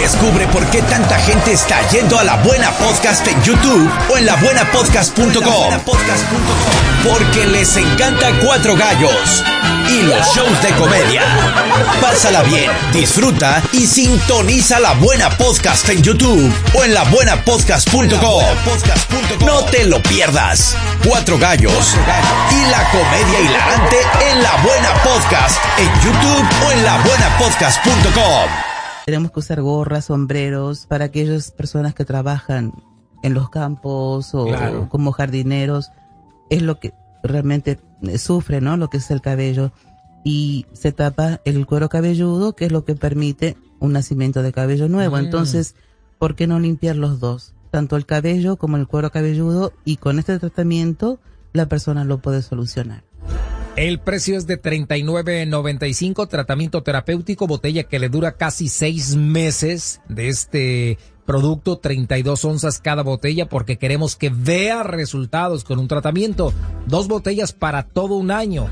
Descubre por qué tanta gente está yendo a La Buena Podcast en YouTube o en labuenapodcast.com. Porque les encanta Cuatro Gallos y los shows de comedia. Pásala bien, disfruta y sintoniza La Buena Podcast en YouTube o en labuenapodcast.com. No te lo pierdas. Cuatro Gallos y la comedia hilarante en La Buena Podcast en YouTube o en labuenapodcast.com. Tenemos que usar gorras, sombreros para aquellas personas que trabajan en los campos o como jardineros. Es lo que realmente sufre, ¿no? Lo que es el cabello. Y se tapa el cuero cabelludo, que es lo que permite un nacimiento de cabello nuevo. Entonces, ¿por qué no limpiar los dos? Tanto el cabello como el cuero cabelludo, y con este tratamiento la persona lo puede solucionar. El precio es de $39.95, tratamiento terapéutico, botella que le dura casi 6 meses de este producto, 32 onzas cada botella, porque queremos que vea resultados con un tratamiento. 2 botellas para todo un año,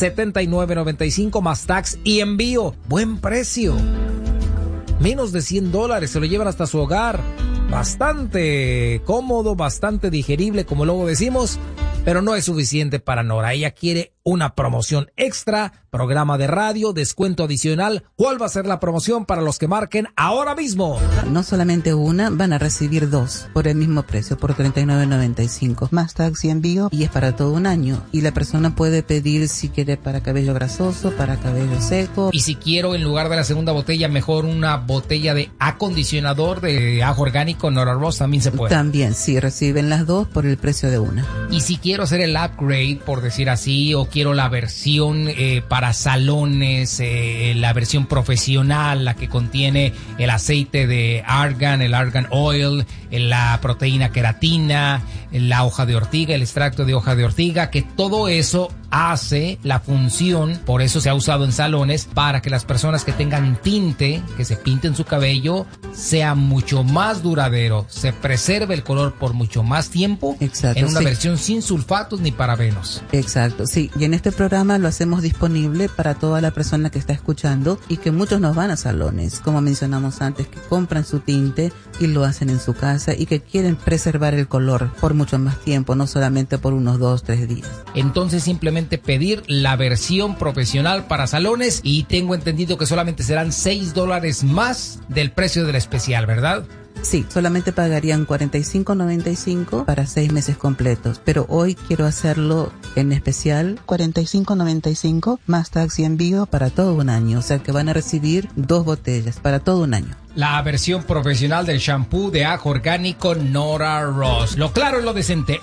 $79.95 más tax y envío. Buen precio. Menos de $100, se lo llevan hasta su hogar. Bastante cómodo, bastante digerible, como luego decimos, pero no es suficiente para Nora. Ella quiere una promoción extra, programa de radio, descuento adicional. ¿Cuál va a ser la promoción para los que marquen ahora mismo? No solamente una, van a recibir 2 por el mismo precio, por $39.95, más tax y envío, y es para todo un año. Y la persona puede pedir si quiere para cabello grasoso, para cabello seco. Y si quiero, en lugar de la segunda botella, mejor una botella de acondicionador de ajo orgánico Nora Ross, también se puede. También, sí, reciben las 2 por el precio de una. Y si quiero hacer el upgrade, por decir así, o quiero la versión para salones, la versión profesional, la que contiene el aceite de argan, el argan oil, la proteína queratina, la hoja de ortiga, el extracto de hoja de ortiga, que todo eso hace la función, por eso se ha usado en salones, para que las personas que tengan tinte, que se pinten su cabello, sea mucho más duradero, se preserve el color por mucho más tiempo. Exacto, en una versión sin sulfatos ni parabenos. Exacto, sí, y en este programa lo hacemos disponible para toda la persona que está escuchando, y que muchos nos van a salones, como mencionamos antes, que compran su tinte y lo hacen en su casa y que quieren preservar el color por mucho más tiempo, no solamente por unos 2-3 días. Entonces simplemente pedir la versión profesional para salones, y tengo entendido que solamente serán $6 más del precio del especial, ¿verdad? Sí, solamente pagarían $45.95 para 6 meses completos, pero hoy quiero hacerlo en especial, $45.95 más tax y envío para todo un año, o sea que van a recibir 2 botellas para todo un año. La versión profesional del shampoo de ajo orgánico Nora Ross. Lo claro y lo decente.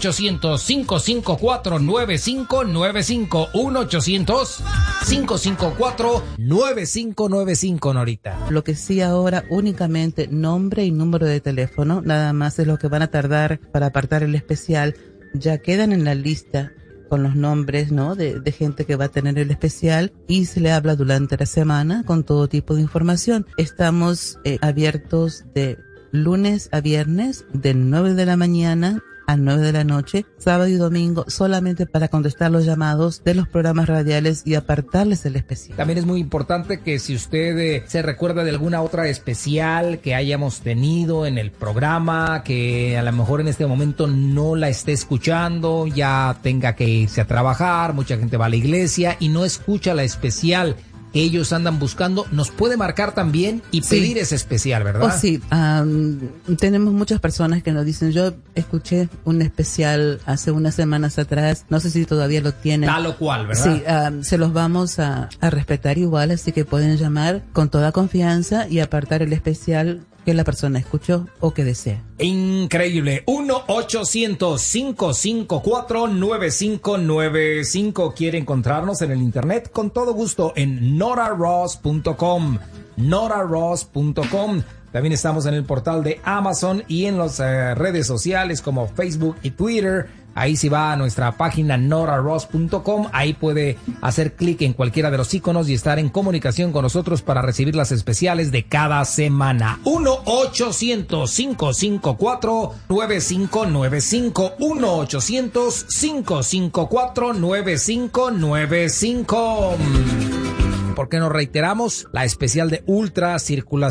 1-800-554-9595. 1-800-554-9595, Norita. Lo que sí ahora, únicamente nombre y número de teléfono, nada más es lo que van a tardar para apartar el especial. Ya quedan en la lista con los nombres, ¿no?, de gente que va a tener el especial, y se le habla durante la semana con todo tipo de información. Estamos abiertos de lunes a viernes, de 9 de la mañana a 9 de la noche, sábado y domingo, solamente para contestar los llamados de los programas radiales y apartarles el especial. También es muy importante que si usted se recuerda de alguna otra especial que hayamos tenido en el programa, que a lo mejor en este momento no la esté escuchando, ya tenga que irse a trabajar, mucha gente va a la iglesia y no escucha la especial que ellos andan buscando, nos puede marcar también y pedir ese especial, ¿verdad? Oh, sí, tenemos muchas personas que nos dicen, yo escuché un especial hace unas semanas atrás, no sé si todavía lo tienen. Tal o cual, ¿verdad? Sí, se los vamos a respetar igual, así que pueden llamar con toda confianza y apartar el especial que la persona escuchó o que desea. Increíble. 1-800-554-9595. ¿Quiere encontrarnos en el internet? Con todo gusto en noraross.com. noraross.com. También estamos en el portal de Amazon y en las redes sociales como Facebook y Twitter. Ahí si va a nuestra página noraross.com, ahí puede hacer clic en cualquiera de los iconos y estar en comunicación con nosotros para recibir las especiales de cada semana. 1-800-554-9595. 1-800-554-9595. ¿Por qué no reiteramos la especial de ultra circulación?